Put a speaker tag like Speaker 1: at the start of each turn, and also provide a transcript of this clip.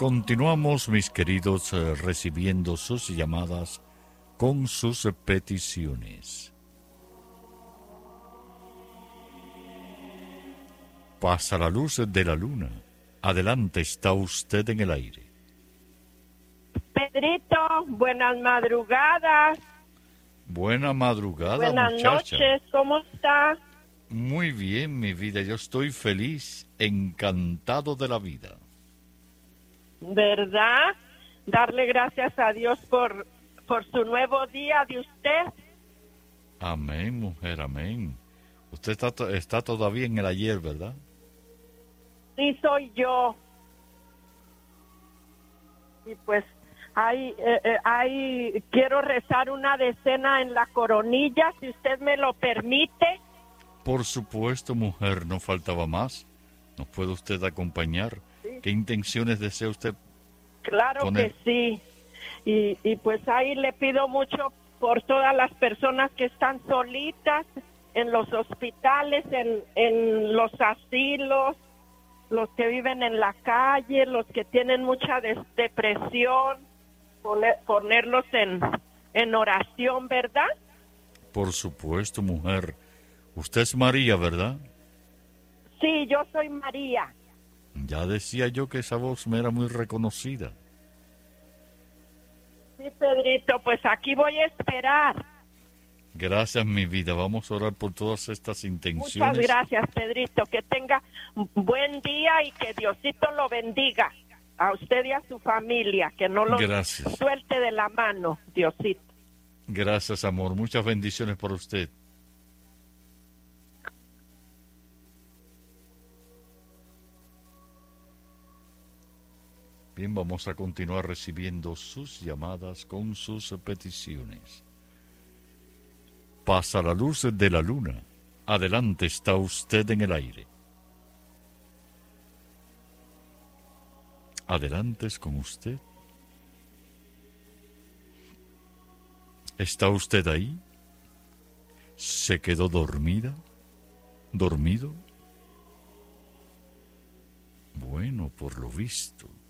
Speaker 1: Continuamos, mis queridos, recibiendo sus llamadas con sus peticiones. Pasa la luz de la luna. Adelante, está usted en el aire.
Speaker 2: Pedrito, buenas madrugadas.
Speaker 1: Buena madrugada,
Speaker 2: Buenas
Speaker 1: muchacha.
Speaker 2: noches, ¿cómo está?
Speaker 1: Muy bien, mi vida. Yo estoy feliz, encantado de la vida.
Speaker 2: ¿Verdad? Darle gracias a Dios por su nuevo día de usted.
Speaker 1: Amén, mujer, amén. Usted está todavía en el ayer, ¿verdad?
Speaker 2: Sí, soy yo. Y pues ahí quiero rezar una decena en la coronilla, si usted me lo permite.
Speaker 1: Por supuesto, mujer, no faltaba más. ¿Nos puede usted acompañar?
Speaker 2: Sí.
Speaker 1: ¿Qué intenciones desea usted
Speaker 2: Claro
Speaker 1: poner?
Speaker 2: que sí. Y pues ahí le pido mucho por todas las personas que están solitas en los hospitales, en los asilos, los que viven en la calle, los que tienen mucha depresión, ponerlos en oración, ¿verdad?
Speaker 1: Por supuesto, mujer. Usted es María, ¿verdad?
Speaker 2: Sí, yo soy María.
Speaker 1: Ya decía yo que esa voz me era muy reconocida.
Speaker 2: Sí, Pedrito, pues aquí voy a esperar.
Speaker 1: Gracias, mi vida. Vamos a orar por todas estas intenciones.
Speaker 2: Muchas gracias, Pedrito. Que tenga buen día y que Diosito lo bendiga a usted y a su familia. Que no lo
Speaker 1: Gracias.
Speaker 2: suelte de la mano, Diosito.
Speaker 1: Gracias, amor. Muchas bendiciones por usted. Bien, vamos a continuar recibiendo sus llamadas con sus peticiones. Pasa la luz de la luna. Adelante, está usted en el aire. Adelante, es con usted. ¿Está usted ahí? ¿Se quedó dormida? ¿Dormido? Bueno, por lo visto.